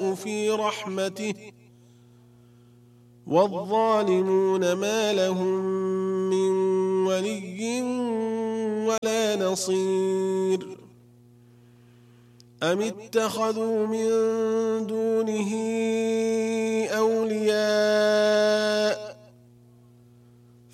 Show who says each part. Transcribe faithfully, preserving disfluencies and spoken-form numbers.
Speaker 1: في رحمته والظالمون ما لهم من ولي ولا نصير أم اتخذوا من دونه